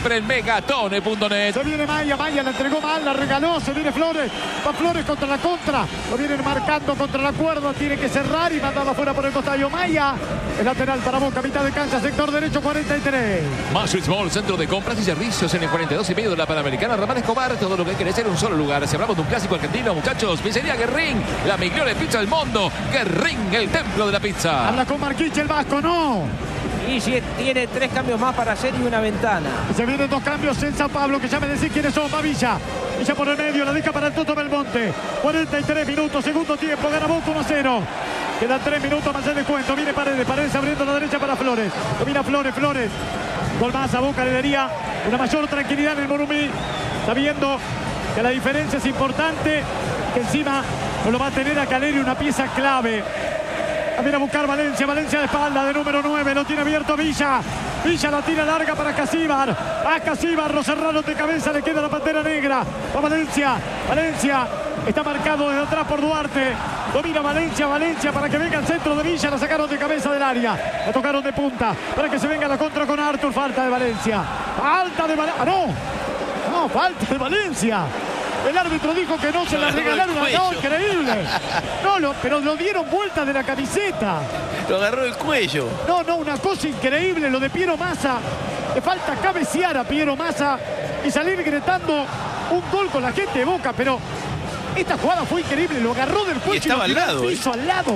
siempre en megatone.net. Se viene Maya, Maya la entregó mal, la regaló, se viene Flores, va Flores contra la contra, lo vienen marcando contra la cuerda, tiene que cerrar y mandarla afuera por el costado. Maya, el lateral para Boca, mitad de cancha, sector derecho 43. Maswich Mall, centro de compras y servicios en el 42 y medio de la Panamericana, Ramón Escobar, todo lo que querés en un solo lugar. Si hablamos de un clásico argentino, muchachos, pizzería Guerrín, la migliore pizza del mundo, Guerrín, el templo de la pizza. Habla con Marquich el Vasco, no. Y si tiene 3 cambios más para hacer y una ventana. Se vienen 2 cambios en San Pablo, que ya me decís quiénes son. Va Villa. Villa por el medio, la deja para el Toto Belmonte. 43 minutos, segundo tiempo, gana Boca 1-0. Quedan 3 minutos más el descuento. Viene Paredes, Paredes abriendo la derecha para Flores. Domina Flores, Flores. Gol más a Boca, le daría una mayor tranquilidad en el Morumbi. Sabiendo que la diferencia es importante, que encima no lo va a tener a Caleri, una pieza clave. Viene a buscar Valencia, Valencia de espalda, de número 9, lo tiene abierto Villa. Villa la tira larga para Casíbar. A Casíbar, lo cerraron de cabeza, le queda la Pantera Negra. Va Valencia, Valencia está marcado desde atrás por Duarte. Domina Valencia, Valencia para que venga al centro de Villa, la sacaron de cabeza del área. La tocaron de punta para que se venga la contra con Arthur, falta de Valencia. Falta de Valencia, no, falta de Valencia. El árbitro dijo que no se la regalaron. No, increíble. Pero lo dieron vuelta de la camiseta. Lo agarró el cuello. No, una cosa increíble lo de Piero Massa. Le falta cabecear a Piero Massa y salir gritando un gol con la gente de Boca. Pero esta jugada fue increíble. Lo agarró del cuello y estaba lo tiró al lado, al piso al lado.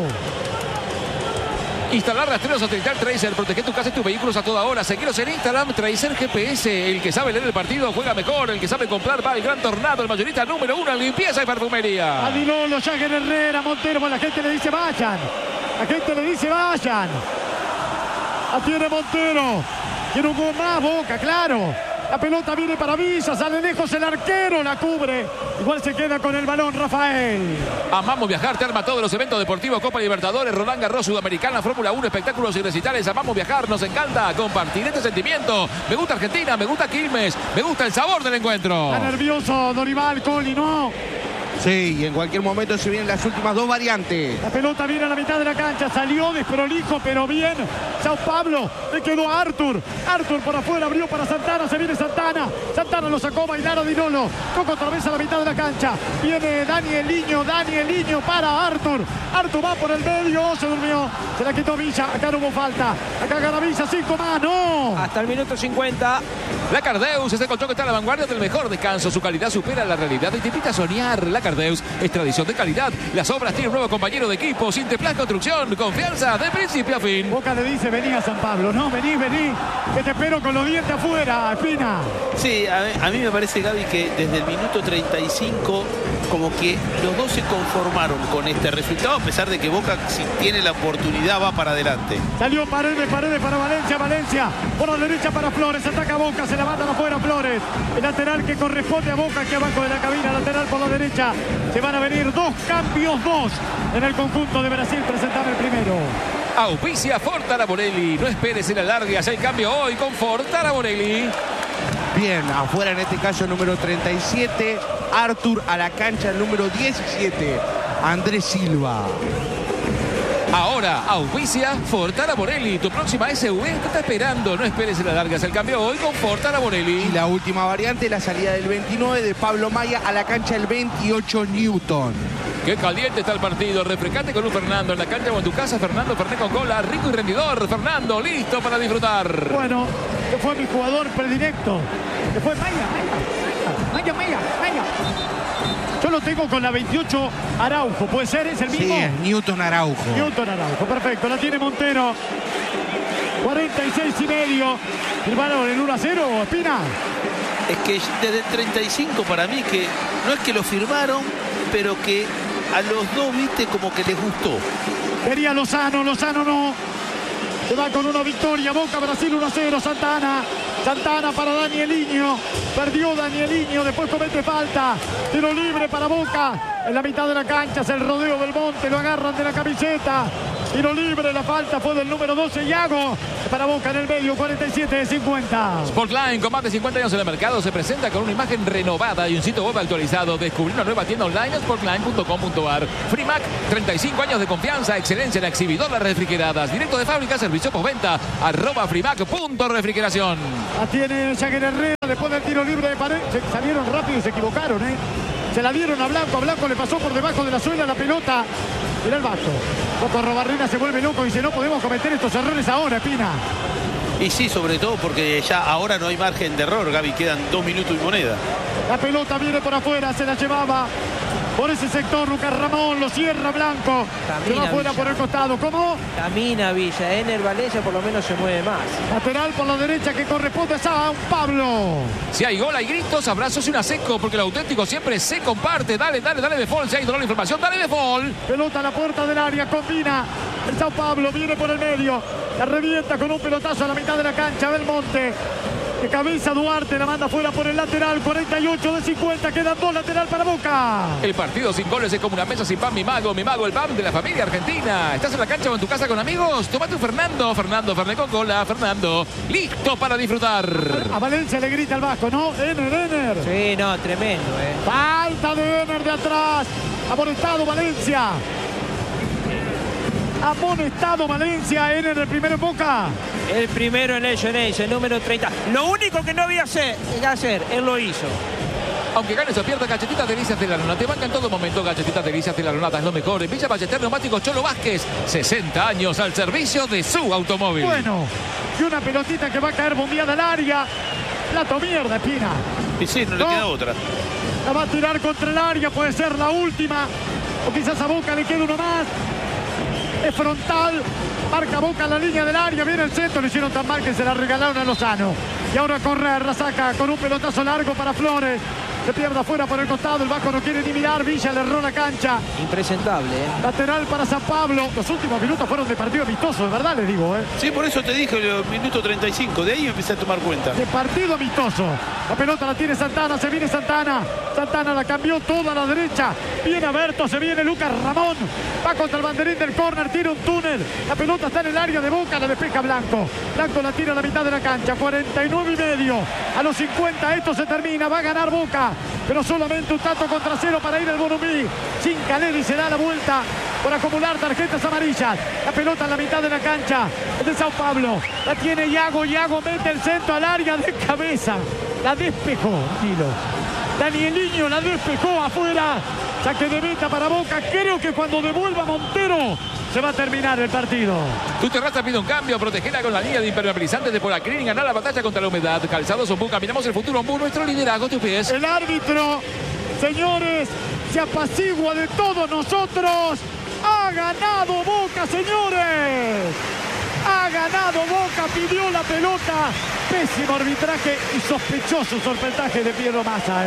Instalar rastreros satelital Tracer, protege tu casa y tus vehículos a toda hora. Seguiros en Instagram, Tracer GPS. El que sabe leer el partido juega mejor. El que sabe comprar va al Gran Tornado, el mayorista número 1 en limpieza y perfumería. Adilolo, Jagger Herrera, Montero. La gente le dice vayan. La gente le dice vayan. La tiene Montero. Quiere un gol más Boca, claro. La pelota viene para Villa, sale lejos el arquero, la cubre. Igual se queda con el balón Rafael. Amamos viajar, te arma todos los eventos deportivos, Copa Libertadores, Roland Garros, Sudamericana, Fórmula 1, espectáculos y recitales. Amamos viajar, nos encanta compartir este sentimiento. Me gusta Argentina, me gusta Quilmes, me gusta el sabor del encuentro. Está nervioso Dorival, Coli, ¿no? Sí, y en cualquier momento se vienen las últimas 2 variantes. La pelota viene a la mitad de la cancha, salió desprolijo, pero bien. Sao Pablo, le quedó a Arthur. Arthur por afuera, abrió para Santana, se viene Santana. Santana lo sacó a bailar a Dinolo. Toca otra vez a la mitad de la cancha. Viene Danieliño para Arthur. Arthur va por el medio, se durmió. Se la quitó Villa, acá no hubo falta. Acá gana Villa, 5 más, no. Hasta el minuto 50. La Cardeus es el colchón que está a la vanguardia del mejor descanso. Su calidad supera la realidad y te invita a soñar. La Cardeus es tradición de calidad. Las obras tienen un nuevo compañero de equipo. Sinteplas Construcción. Confianza de principio a fin. Boca le dice, vení a San Pablo. No, vení. Que te espero con los dientes afuera, Espina. Sí, a mí me parece, Gaby, que desde el minuto 35 como que los dos se conformaron con este resultado, a pesar de que Boca, si tiene la oportunidad, va para adelante. Salió Paredes para Valencia. Por la derecha para Flores. Ataca Boca, se la matan afuera Flores. El lateral que corresponde a Boca, aquí abajo de la cabina, lateral por la derecha. Se van a venir 2 cambios, 2 en el conjunto de Brasil. Presentame el primero. Auspicia Fortara Borelli. No esperes en alargue. Haz el cambio hoy con Fortara Borelli. Bien, afuera en este caso el número 37, Arthur. A la cancha el número 17, Andrés Silva. Ahora, auspicia Fortara Borelli. Tu próxima SUV te está esperando. No esperes en la larga. Haz el cambio hoy con Fortara Borelli. Y la última variante, la salida del 29 de Pablo Maya a la cancha el 28, Newton. Qué caliente está el partido. Refrescate con un Fernando en la cancha o en tu casa. Fernando Fernet con cola, rico y rendidor. Fernando, listo para disfrutar. Bueno, que fue mi jugador predilecto. Que fue Maya. Yo lo tengo con la 28 Araujo. ¿Puede ser? ¿Es el mismo? Sí, es Newton Araujo. Perfecto. La tiene Montero. 46 y medio. ¿Firmaron el 1-0, Espina? Es que desde el 35 para mí que no es que lo firmaron, pero que a los dos, viste, como que les gustó. Quería Lozano no. Se va con una victoria. Boca, Brasil 1-0. Santana para Danieliño. Perdió Danieliño. Después comete falta. Tiro libre para Boca. En la mitad de la cancha es el rodeo del Monte. Lo agarran de la camiseta. Tiro libre, la falta fue del número 12, Iago. Para Boca en el medio, 47-50. Sportline, con más de 50 años en el mercado, se presenta con una imagen renovada y un sitio web actualizado. Descubrí una nueva tienda online en sportline.com.ar. Frimac, 35 años de confianza, excelencia en exhibidoras refrigeradas. Directo de fábrica, servicio postventa, @frimac.refrigeración. La tiene Jagger Herrera después del tiro libre de pared. Salieron rápido y se equivocaron, Se la dieron a Blanco. A Blanco le pasó por debajo de la suela la pelota. Mira el Vasco. Coco Robarrena se vuelve loco y dice: no podemos cometer estos errores ahora, Pina. Y sí, sobre todo porque ya ahora no hay margen de error, Gaby. Quedan 2 minutos y moneda. La pelota viene por afuera, se la llevaba por ese sector Lucas Ramón, lo cierra Blanco. Se va afuera por el costado. ¿Cómo? Camina Villa. Ener Valencia por lo menos se mueve más. Lateral por la derecha que corresponde a San Pablo. Si hay gol, hay gritos, abrazos y una seco, porque lo auténtico siempre se comparte. Dale, Befol. Si hay dolor la información, dale, Befol. Pelota a la puerta del área, combina. El Sao Paulo viene por el medio. La revienta con un pelotazo a la mitad de la cancha. Belmonte. De cabeza Duarte, la manda fuera por el lateral. 48-50, quedan 2 lateral para Boca. El partido sin goles es como una mesa sin pan. Mi mago, el pan de la familia argentina. ¿Estás en la cancha o en tu casa con amigos? Tómate un Fernando Fernet con cola. Fernando, listo para disfrutar. A Valencia le grita al Vasco, ¿no? Ener. Sí, no, tremendo, Falta de Ener de atrás. Amonestado Valencia. Ener el primero en Boca. El primero en el Geneise, el número 30. Lo único que no había que hacer, él lo hizo. Aunque ganes o pierdas, Galletitas Delicias de la Luna. Te banca en todo momento. Galletitas Delicias de la Luna es lo mejor. En Villa Ballester Neumáticos Cholo Vázquez. 60 años al servicio de su automóvil. Bueno, y una pelotita que va a caer bombeada al área. Plato mierda, Espina. Y sí, no le queda otra. La va a tirar contra el área, puede ser la última. O quizás a Boca le quede uno más. Es frontal. Marca Boca la línea del área. Viene el centro. Le hicieron tan mal que se la regalaron a Lozano. Y ahora corre Arrasaca con un pelotazo largo para Flores. Se pierde afuera por el costado. El Vasco no quiere ni mirar. Villa le erró la cancha. Impresentable, Lateral para San Pablo. Los últimos minutos fueron de partido amistoso, de verdad les digo, Sí, por eso te dije el minuto 35. De ahí empecé a tomar cuenta. De partido amistoso. La pelota la tiene Santana. Se viene Santana. Santana la cambió toda a la derecha. Viene Aberto. Se viene Lucas Ramón. Va contra el banderín del córner. Tira un túnel. La pelota está en el área de Boca. La despeja Blanco. Blanco la tira a la mitad de la cancha. 49,5. A los 50 esto se termina. Va a ganar Boca. Pero solamente un tanto contra cero para ir al Bonumí. Sin Caleri se da la vuelta por acumular tarjetas amarillas. La pelota en la mitad de la cancha. El de Sao Paulo. La tiene Iago. Iago mete el centro al área de cabeza. La despejó, Nilo. Danieliño la despejó afuera. Saque de meta para Boca. Creo que cuando devuelva Montero se va a terminar el partido. Tu terraza pide un cambio. Protegela con la línea de impermeabilizantes de Polaclin y ganar la batalla contra la humedad. Calzados Ombú. Caminamos el futuro Ombú. Nuestro liderazgo, tus pies. El árbitro, señores, se apacigua de todos nosotros. Ha ganado Boca, señores. Ha ganado Boca. Pidió la pelota. Pésimo arbitraje y sospechoso sorpetaje de Piero Massa.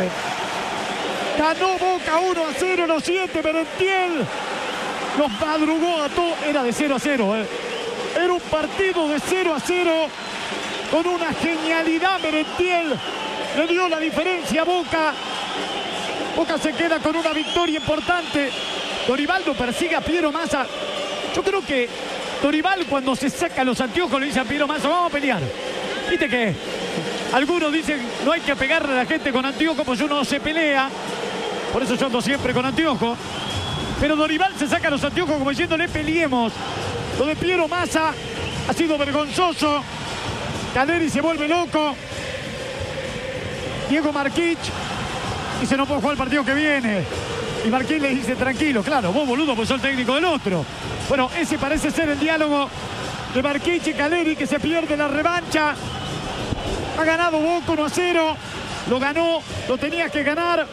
Ganó Boca 1-0 en los 7. Merentiel los madrugó a todos. Era de 0-0. Era un partido de 0-0 con una genialidad. Merentiel le dio la diferencia a Boca. Boca se queda con una victoria importante. Dorivaldo persigue a Piero Massa. Yo creo que Dorival, cuando se saca los anteojos, le dice a Piero Massa: vamos a pelear. Viste que algunos dicen no hay que pegarle a la gente con anteojos, pues uno se pelea. Por eso yo ando siempre con anteojos. Pero Dorival se saca los anteojos como diciéndole: peleemos. Lo de Piero Massa ha sido vergonzoso. Caleri se vuelve loco. Diego Marquich dice: no puedo jugar el partido que viene. Y Marquich le dice: tranquilo, claro, vos boludo, pues sos el técnico del otro. Bueno, ese parece ser el diálogo de Marquich y Caleri, que se pierde la revancha. Ha ganado Boca 1-0. Lo ganó, lo tenía que ganar.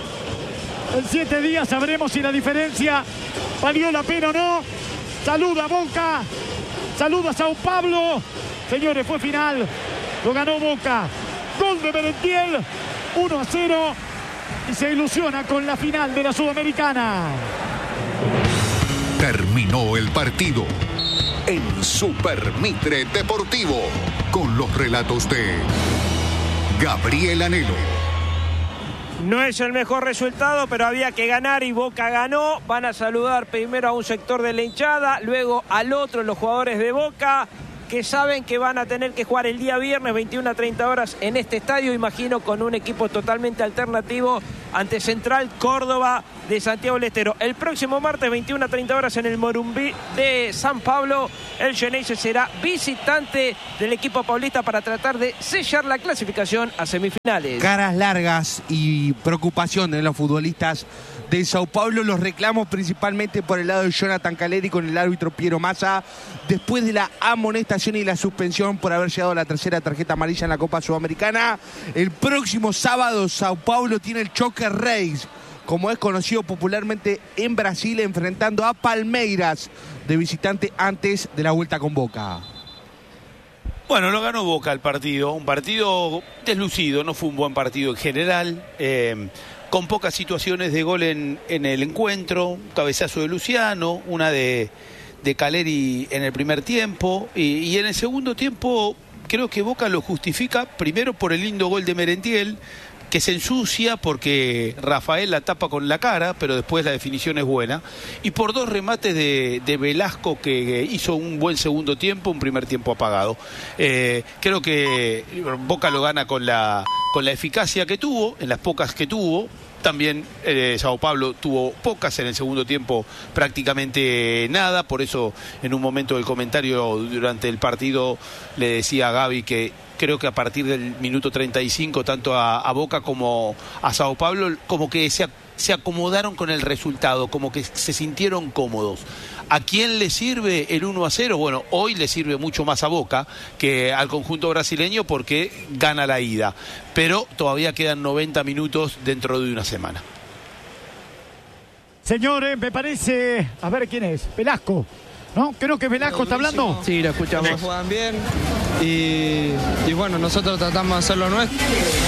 En 7 días sabremos si la diferencia valió la pena o no. Saluda a Boca. Saluda a Sao Paulo. Señores, fue final. Lo ganó Boca. Gol de Merentiel. 1-0. Y se ilusiona con la final de la Sudamericana. Terminó el partido en Super Mitre Deportivo con los relatos de Gabriel Anhelo, No es el mejor resultado, pero había que ganar y Boca ganó. Van a saludar primero a un sector de la hinchada, luego al otro, los jugadores de Boca, que saben que van a tener que jugar el día viernes 21 a 30 horas en este estadio, imagino con un equipo totalmente alternativo ante Central Córdoba de Santiago del Estero. El próximo martes 21 a 30 horas en el Morumbí de San Pablo, el Xeneize será visitante del equipo paulista para tratar de sellar la clasificación a semifinales. Caras largas y preocupación de los futbolistas de Sao Paulo, los reclamos principalmente por el lado de Jonathan Caleri con el árbitro Piero Massa, después de la amonestación y la suspensión por haber llegado a la tercera tarjeta amarilla en la Copa Sudamericana. El próximo sábado Sao Paulo tiene el choque Reis, como es conocido popularmente en Brasil, enfrentando a Palmeiras de visitante antes de la vuelta con Boca. Bueno, lo ganó Boca el partido, un partido deslucido, no fue un buen partido en general, con pocas situaciones de gol en el encuentro, un cabezazo de Luciano, una de Caleri en el primer tiempo, y en el segundo tiempo creo que Boca lo justifica primero por el lindo gol de Merentiel, que se ensucia porque Rafael la tapa con la cara, pero después la definición es buena, y por dos remates de Velasco, que hizo un buen segundo tiempo, un primer tiempo apagado. Creo que Boca lo gana con la eficacia que tuvo, en las pocas que tuvo. También Sao Paulo tuvo pocas en el segundo tiempo, prácticamente nada. Por eso en un momento del comentario durante el partido le decía a Gaby que creo que a partir del minuto 35 tanto a Boca como a Sao Paulo como que se acomodaron con el resultado, como que se sintieron cómodos. ¿A quién le sirve el 1-0? Bueno, hoy le sirve mucho más a Boca que al conjunto brasileño porque gana la ida. Pero todavía quedan 90 minutos dentro de una semana. Señores, me parece... A ver, ¿quién es? Velasco, ¿no? Creo que Velasco está hablando. Sí, lo escuchamos. Juegan bien y bueno, nosotros tratamos de hacer lo nuestro.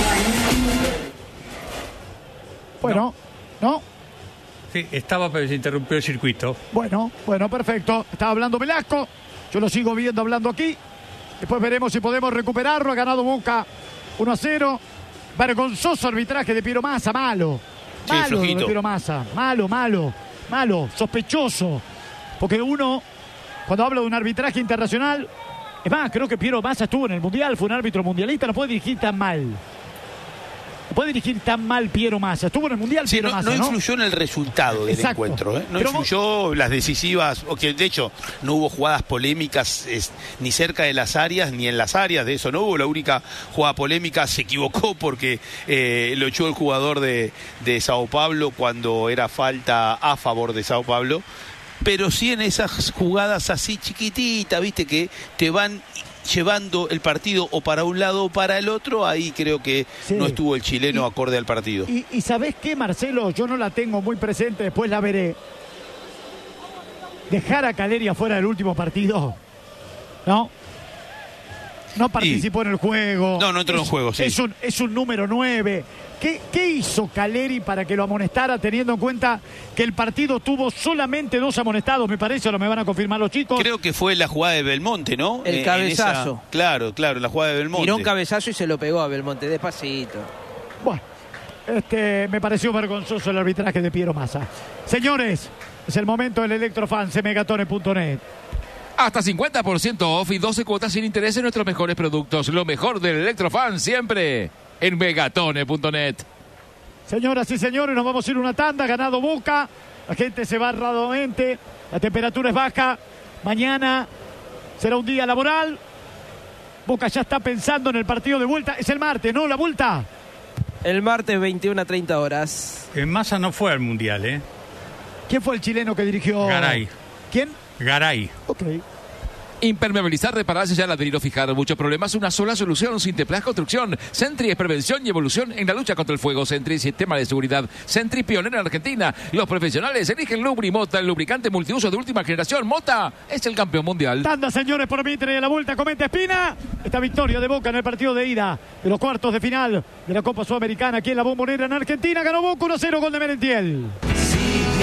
Bueno, ¿no? Sí, estaba, pero se interrumpió el circuito. Bueno, perfecto. Estaba hablando Velasco. Yo lo sigo viendo hablando aquí. Después veremos si podemos recuperarlo. Ha ganado Boca 1-0. Vergonzoso arbitraje de Piero Massa. Malo de Piero Massa. Malo. Sospechoso. Porque uno, cuando habla de un arbitraje internacional... Es más, creo que Piero Massa estuvo en el Mundial. Fue un árbitro mundialista. No puede dirigir tan mal. Piero Massa. Estuvo en el Mundial, sí, Piero Massa, no influyó en el resultado del encuentro, ¿eh? No pero influyó las decisivas, o que de hecho no hubo jugadas polémicas ni cerca de las áreas, ni en las áreas, de eso no hubo. La única jugada polémica se equivocó porque lo echó el jugador de Sao Paulo cuando era falta a favor de Sao Paulo. Pero sí en esas jugadas así chiquititas, viste, que te van llevando el partido o para un lado o para el otro, ahí creo que sí, no estuvo el chileno acorde al partido. Y ¿sabés qué, Marcelo? Yo no la tengo muy presente, después la veré. Dejar a Caleri afuera del último partido, ¿no? No participó en el juego. No entró en el juego, sí. Es un número 9. ¿Qué hizo Caleri para que lo amonestara, teniendo en cuenta que el partido tuvo solamente 2 amonestados, me parece? Ahora me van a confirmar los chicos. Creo que fue la jugada de Belmonte, ¿no? El cabezazo. Claro, la jugada de Belmonte. Tiró un cabezazo y se lo pegó a Belmonte, despacito. Bueno, me pareció vergonzoso el arbitraje de Piero Massa. Señores, es el momento del Electrofans en Megatone.net. Hasta 50% off y 12 cuotas sin interés en nuestros mejores productos. Lo mejor del Electrofan siempre en Megatone.net. Señoras y señores, nos vamos a ir a una tanda. Ganado Boca. La gente se va radamente. La temperatura es baja. Mañana será un día laboral. Boca ya está pensando en el partido de vuelta. Es el martes, ¿no? La vuelta. El martes 21 a 30 horas. En Massa no fue al Mundial, ¿eh? ¿Quién fue el chileno que dirigió? Garay. ¿Quién? Garay. Ok. Impermeabilizar, reparar, sellar, adherir o fijar. Muchos problemas, una sola solución. Sinteplas Construcción. Sentry es prevención y evolución en la lucha contra el fuego. Sentry, sistema de seguridad. Sentry, pionero en Argentina. Los profesionales eligen Lubri Mota, el lubricante multiuso de última generación. Mota es el campeón mundial. Tanda, señores, por Mitre de la vuelta. Comenta Espina. Esta victoria de Boca en el partido de ida de los cuartos de final de la Copa Sudamericana aquí en la Bombonera en Argentina. Ganó Boca 1-0, gol de Merentiel.